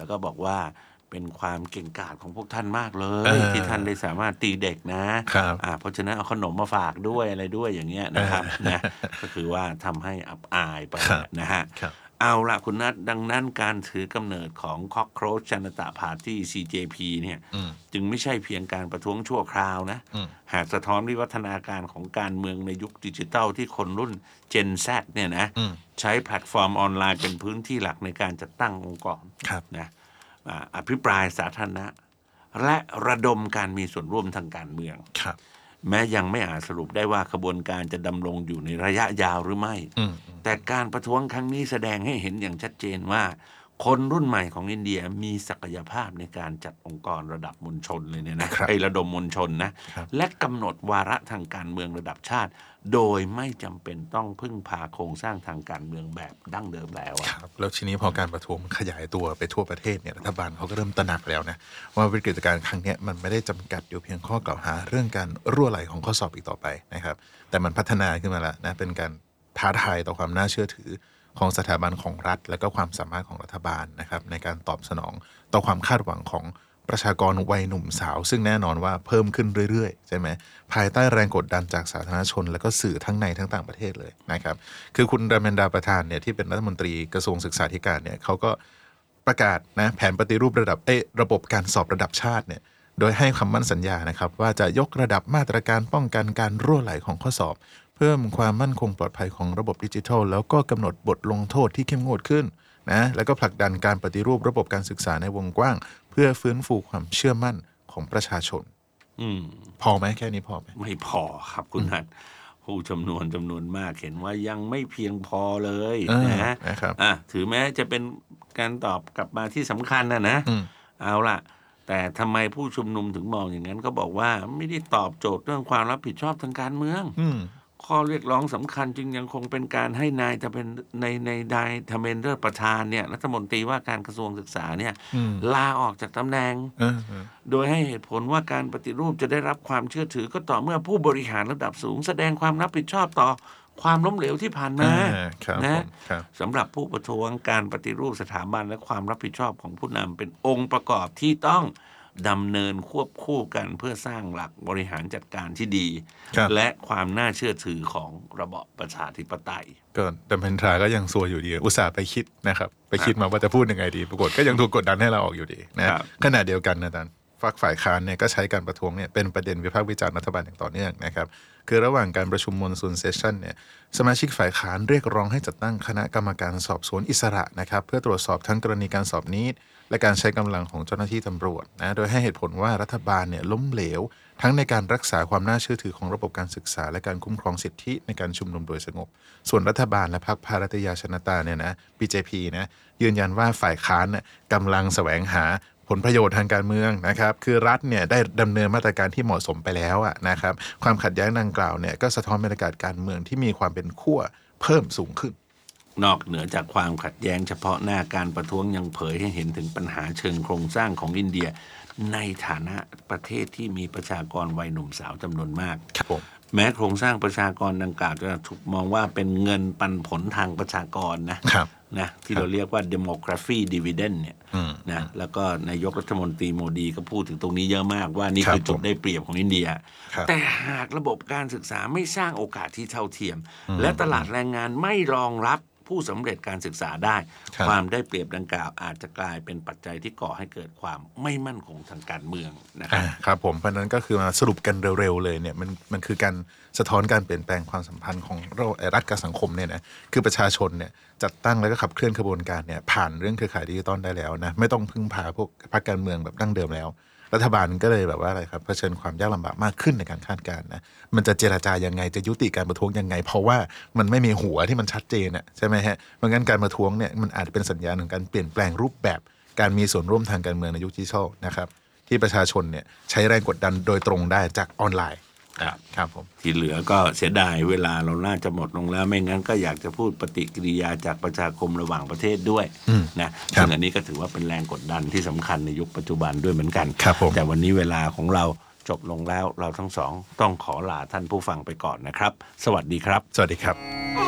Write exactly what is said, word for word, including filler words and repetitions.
แล้วก็บอกว่าเป็นความเก่งกาจของพวกท่านมากเลเอย อที่ท่านได้สามารถตีเด็กนะครับ อ่าเพราะฉะนั้นเอาขนมมาฝากด้วยอะไรด้วยอย่างเงี้ยเอนะครับอนะก็คือว่าทำให้อับอายไปครับนะฮะครับเอาละคุณนัทดังนั้นการถือกำเนิดของ Cockroach Janata Party ซี เจ พี เนี่ยอืมจึงไม่ใช่เพียงการประท้วงชั่วคราวนะอืมหากสะท้อนวิวัฒนาการของการเมืองในยุคดิจิทัลที่คนรุ่น Gen Z เนี่ยนะอืมใช้แพลตฟอร์มออนไลน์เป็นพื้นที่หลักในการจัดตั้งองค์กรครับนะอ่าอภิปรายสาธารณะ และระดมการมีส่วนร่วมทางการเมืองครับแม้ยังไม่อาจสรุปได้ว่าขบวนการจะดำรงอยู่ในระยะยาวหรือไม่อืมแต่การประท้วงครั้งนี้แสดงให้เห็นอย่างชัดเจนว่า คนรุ่นใหม่ของอินเดียมีศักยภาพในการจัดองค์กรระดับมวลชนเลยเนี่ยนะครับ ไอ้ระดมมวลชนนะครับ และกำหนดวาระทางการเมืองระดับชาติ โดยไม่จำเป็นต้องพึ่งพาโครงสร้างทางการเมืองแบบดั้งเดิมแล้วอะครับแล้วทีนี้พอการประท้วงขยายตัวไปทั่วประเทศเนี่ยรัฐบาลเขาก็เริ่มตระหนักแล้วนะว่าวิกฤตการณ์ครั้งเนี้ยมันไม่ได้จำกัดอยู่เพียงข้อกล่าวหาเรื่องการรั่วไหลของข้อสอบอีกต่อไปนะครับแต่มันพัฒนาขึ้นมาแล้วนะเป็นการท้าทายต่อความน่าเชื่อถือของสถาบันของรัฐและก็ความสามารถของรัฐบาลนะครับในการตอบสนองต่อความคาดหวังของประชากรวัยหนุ่มสาวซึ่งแน่นอนว่าเพิ่มขึ้นเรื่อยๆใช่ไหมภายใต้แรงกดดันจากสาธารณชนและก็สื่อทั้งในทั้งต่างประเทศเลยนะครับคือคุณราเมนดาประธานเนี่ยที่เป็นรัฐมนตรีกระทรวงศึกษาธิการเนี่ยเขาก็ประกาศนะแผนปฏิรูประดับเอ้ระบบการสอบระดับชาติเนี่ยโดยให้คำมั่นสัญญานะครับว่าจะยกระดับมาตรการป้องกันการรั่วไหลของข้อสอบเพิ่มความมั่นคงปลอดภัยของระบบดิจิทัลแล้วก็กำหนดบทลงโทษที่เข้มงวดขึ้นนะแล้วก็ผลักดันการปฏิรูประบบการศึกษาในวงกว้างเพื่อฟื้นฟูความเชื่อมั่นของประชาชนอืมพอไหมแค่นี้พอไหมไม่พอครับคุณนัทผู้จำนวนจำนวนมากเห็นว่ายังไม่เพียงพอเลยเออนะนะครับอ่ะถือแม้จะเป็นการตอบกลับมาที่สำคัญนะนะอืมเอาล่ะ แต่ทำไมผู้ชุมนุมถึงมองอย่างนั้นก็บอกว่าไม่ได้ตอบโจทย์เรื่องความรับผิดชอบทางการเมืองอืมข้อเรียกร้องสำคัญจึงยังคงเป็นการให้นายจะเป็นในในนายธเมนเดอร์ประธานเนี่ยรัฐมนตรีว่าการกระทรวงศึกษาเนี่ยอืมลาออกจากตำแหน่งเออเออโดยให้เหตุผลว่าการปฏิรูปจะได้รับความเชื่อถือก็ต่อเมื่อผู้บริหารระดับสูงแสดงความรับผิดชอบต่อความล้มเหลวที่ผ่านมาอ่าครับนะผมครับสำหรับผู้ประท้วงการปฏิรูปสถาบันและความรับผิดชอบของผู้นำเป็นองค์ประกอบที่ต้องดำเนินควบคู่กันเพื่อสร้างหลักบริหารจัดการที่ดีครับและความน่าเชื่อถือของระบอบประชาธิปไตยก็ดัมเพนทราก็ยังซวยอยู่ดี อุตส่าห์ไปคิดนะครับไปคิดมาว่าจะพูดยังไงดีปรากฏก็ยังถูกกดดันให้เราออกอยู่ดีนะครับ ขณะเดียวกันนะอาจารย์ฝักฝ่ายค้านเนี่ยก็ใช้การประท้วงเนี่ยเป็นประเด็นวิพากษ์วิจารณ์รัฐบาลอย่างต่อเนื่องนะครับคือระหว่างการประชุมมอนซูนเซสชั่นเนี่ยสมาชิกฝ่ายค้านเรียกร้องให้จัดตั้งคณะกรรมการสอบสวนอิสระนะครับเพื่อตรวจสอบทั้งกรณีการสอบนี้และการใช้กำลังของเจ้าหน้าที่ตำรวจนะโดยให้เหตุผลว่ารัฐบาลเนี่ยล้มเหลวทั้งในการรักษาความน่าเชื่อถือของระบบการศึกษาและการคุ้มครองสิทธิในการชุมนุมโดยสงบส่วนรัฐบาลและพรรคภารตยาชนตาเนี่ยนะ บี เจ พี นะยืนยันว่าฝ่ายค้านเนี่ยกำลังแสวงหาผลประโยชน์ทางการเมืองนะครับคือรัฐเนี่ยได้ดำเนินมาตรการที่เหมาะสมไปแล้วอะนะครับความขัดแย้งดังกล่าวเนี่ยก็สะท้อนบรรยากาศการเมืองที่มีความเป็นขั้วเพิ่มสูงขึ้นนอกเหนือจากความขัดแย้งเฉพาะหน้าการประท้วงยังเผยให้เห็นถึงปัญหาเชิงโครงสร้างของอินเดียในฐานะประเทศที่มีประชากรวัยหนุ่มสาวจำนวนมากครับผมแม้โครงสร้างประชากรดังกล่าวจะถูกมองว่าเป็นเงินปันผลทางประชากรนะครับ นะที่เราเรียกว่า demography dividend เนี่ยอืมนะแล้วก็นายกรัฐมนตรีโมดีก็พูดถึงตรงนี้เยอะมากว่านี่ครับคือจุดผมได้เปรียบของอินเดียครับแต่หากระบบการศึกษาไม่สร้างโอกาสที่เท่าเทียม และตลาดแรงงานไม่รองรับผู้สำเร็จการศึกษาได้ครับความได้เปรียบดังกล่าวอาจจะกลายเป็นปัจจัยที่ก่อให้เกิดความไม่มั่นคงทางการเมืองนะครัอ่าบครับผมเพราะฉะนั้นก็คือมาสรุปกันเร็วๆเลยเนี่ยมันมันคือการสะท้อนการเปลี่ยนแปลงความสัมพันธ์ของเรารัฐกับสังคมเนี่ยนะคือประชาชนเนี่ยจัดตั้งแล้วก็ขับเคลื่อนขบวนการเนี่ยผ่านเรื่องเครือข่ายดิจิตอลได้แล้วนะไม่ต้องพึ่งพาพวกพรรคการเมืองแบบดั้งเดิมแล้ว รัฐบาลก็เลยแบบว่าอะไรครับเผชิญความยากลำบากมากขึ้นในการคาดการณ์นะมันจะเจรจายังไงจะยุติการประท้วงยังไงเพราะว่ามันไม่มีหัวที่มันชัดเจนอ่ะใช่ไหมฮะเพราะงั้นการประท้วงเนี่ยมันอาจจะเป็นสัญญาณของการเปลี่ยนแปลงรูปแบบการมีส่วนร่วมทางการเมืองในยุคดิจิทัลนะครับที่ประชาชนเนี่ยใช้แรงกดดันโดยตรงได้จากออนไลน์ครับครับผมที่เหลือก็เสียดายเวลาเราน่าจะหมดลงแล้วไม่งั้นก็อยากจะพูดปฏิกิริยาจากประชาคมระหว่างประเทศด้วยอืมนะครับ ซึ่งอันนี้ก็ถือว่าเป็นแรงกดดันที่สำคัญในยุคปัจจุบันด้วยเหมือนกันครับผมแต่วันนี้เวลาของเราจบลงแล้วเราทั้งสองต้องขอลาท่านผู้ฟังไปก่อนนะครับ สวัสดีครับสวัสดีครับ